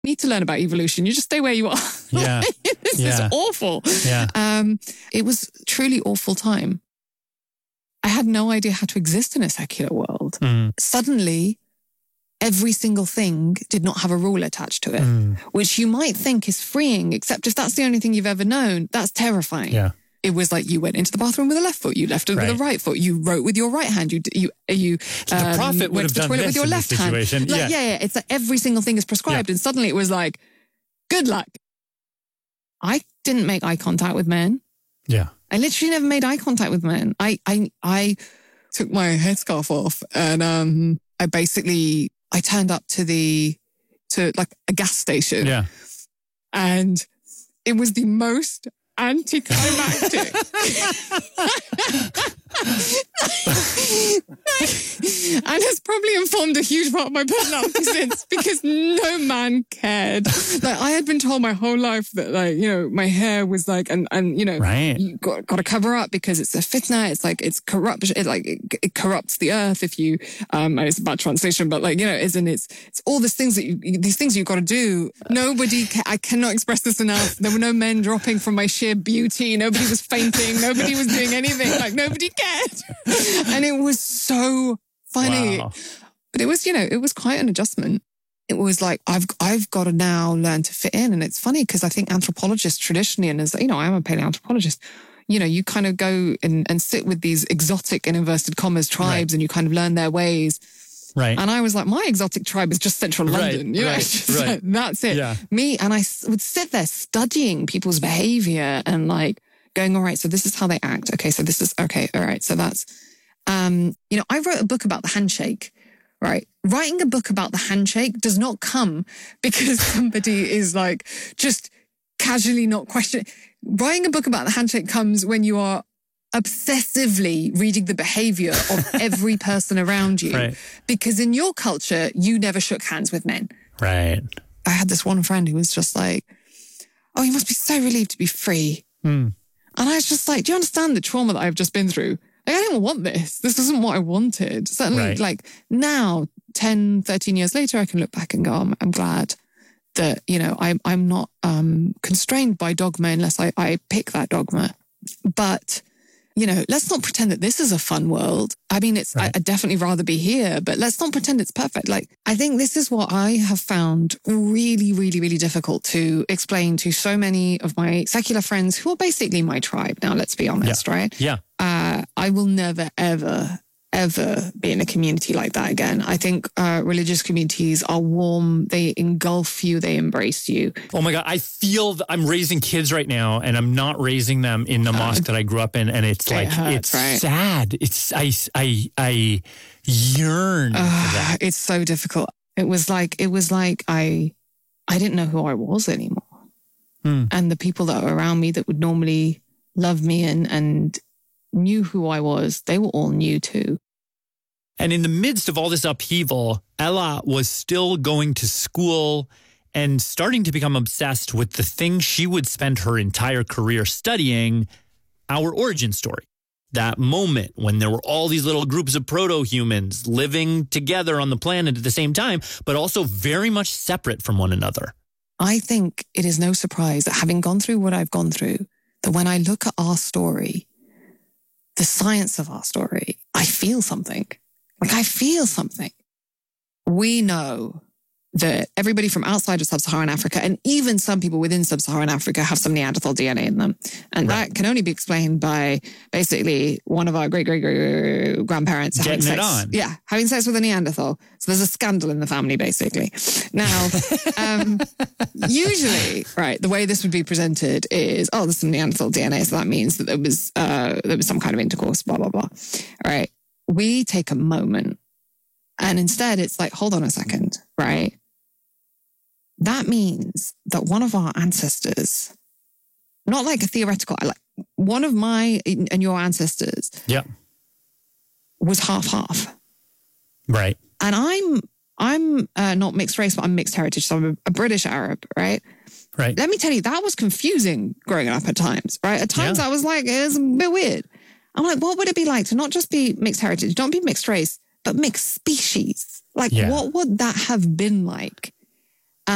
need to learn about evolution. You just stay where you are. Yeah. This is awful. Yeah. It was truly awful time. I had no idea how to exist in a secular world. Suddenly, every single thing did not have a rule attached to it, which you might think is freeing, except if that's the only thing you've ever known, that's terrifying. Yeah. It was like you went into the bathroom with the left foot, you left it with the right foot, you wrote with your right hand, the prophet would have done this with your in left this situation. hand. Yeah. It's like every single thing is prescribed, and suddenly it was like, good luck. I didn't make eye contact with men. Yeah. I literally never made eye contact with men. I took my headscarf off and I turned up to like a gas station. Yeah. And it was the most anticlimactic. And it's probably informed a huge part of my personality since, because no man cared. Like, I had been told my whole life that, like, you know, my hair was like, and you know, you got to cover up because it's a fitna. It's like, it's corrupt. It corrupts the earth if you, it's a bad translation, but like, you know, it's all these things these things you've got to do. I cannot express this enough. There were no men dropping from my sheer beauty. Nobody was fainting. Nobody was doing anything. Like, nobody cared. And it was so funny. Wow. But it was, you know, it was quite an adjustment. It was like, I've got to now learn to fit in. And it's funny because I think anthropologists traditionally, and as you know, I am a paleoanthropologist, you know, you kind of go and sit with these exotic, in inverted commas, tribes, and you kind of learn their ways. Right. And I was like, my exotic tribe is just central London. You know, it's just like, that's it. Yeah. And I would sit there studying people's behavior and like going, all right, so this is how they act. Okay, so this is, okay, all right, so that's, you know, I wrote a book about the handshake, right? Writing a book about the handshake does not come because somebody is like just casually not questioning. Writing a book about the handshake comes when you are obsessively reading the behavior of every person around you. Right. Because in your culture, you never shook hands with men. Right. I had this one friend who was just like, oh, you must be so relieved to be free. And I was just like, do you understand the trauma that I've just been through? Like, I didn't want this. This isn't what I wanted. Certainly, like now, 10, 13 years later, I can look back and go, I'm glad that, you know, I'm not constrained by dogma unless I pick that dogma. But, you know, let's not pretend that this is a fun world. I mean, I'd definitely rather be here, but let's not pretend it's perfect. Like, I think this is what I have found really, really, really difficult to explain to so many of my secular friends who are basically my tribe. Now, let's be honest, right? Yeah. I will never, ever be in a community like that again. I think religious communities are warm. They engulf you. They embrace you. Oh my God. I feel I'm raising kids right now and I'm not raising them in the mosque that I grew up in. And it's like, it's sad. I yearn for that. It's so difficult. It was like I didn't know who I was anymore. And the people that were around me that would normally love me and knew who I was, they were all new too. And in the midst of all this upheaval, Ella was still going to school and starting to become obsessed with the thing she would spend her entire career studying, our origin story. That moment when there were all these little groups of proto-humans living together on the planet at the same time, but also very much separate from one another. I think it is no surprise that having gone through what I've gone through, that when I look at our story, the science of our story, I feel something. Like, I feel something. We know that everybody from outside of sub-Saharan Africa, and even some people within sub-Saharan Africa, have some Neanderthal DNA in them. And that can only be explained by basically one of our great-great-great-grandparents having sex. Having sex with a Neanderthal. So there's a scandal in the family, basically. Now, usually, right, the way this would be presented is, oh, there's some Neanderthal DNA, so that means that there was some kind of intercourse, blah, blah, blah. All right. We take a moment, and instead it's like, hold on a second, right? That means that one of our ancestors, not like a theoretical, like one of my and your ancestors was half. Right. And I'm not mixed race, but I'm mixed heritage. So I'm a British Arab, right? Right. Let me tell you, that was confusing growing up at times, right? At times I was like, it was a bit weird. I'm like, what would it be like to not just be mixed heritage, don't be mixed race, but mixed species? Like, what would that have been like?